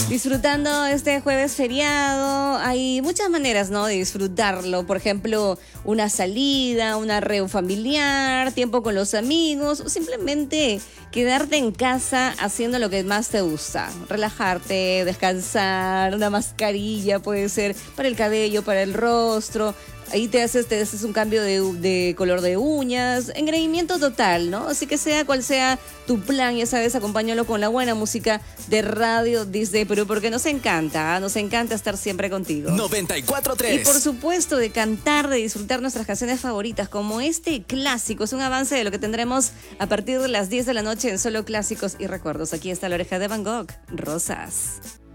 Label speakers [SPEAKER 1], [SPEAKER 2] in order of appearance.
[SPEAKER 1] Disfrutando este jueves feriado, hay muchas maneras, ¿no?, de disfrutarlo. Por ejemplo, una salida, una reunión familiar, tiempo con los amigos, o simplemente quedarte en casa haciendo lo que más te gusta. Relajarte, descansar, una mascarilla puede ser para el cabello, para el rostro. Ahí te haces un cambio de color de uñas, engreimiento total, ¿no? Así que sea cual sea tu plan, ya sabes, acompáñalo con la buena música de Radio Disney Perú, porque nos encanta estar siempre contigo.
[SPEAKER 2] 94.3.
[SPEAKER 1] Y por supuesto de cantar, de disfrutar nuestras canciones favoritas, como este clásico. Es un avance de lo que tendremos a partir de las 10 de la noche en Solo Clásicos y Recuerdos. Aquí está La Oreja de Van Gogh, Rosas.